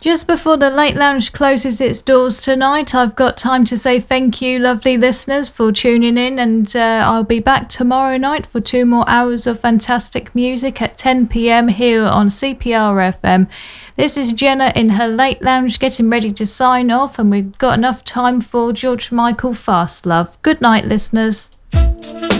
Just before the Late Lounge closes its doors tonight, I've got time to say thank you, lovely listeners, for tuning in, and I'll be back tomorrow night for 2 more hours of fantastic music at 10 p.m. here on CPR FM. This is Jenna in her Late Lounge getting ready to sign off, and we've got enough time for George Michael Fast Love. Good night, listeners.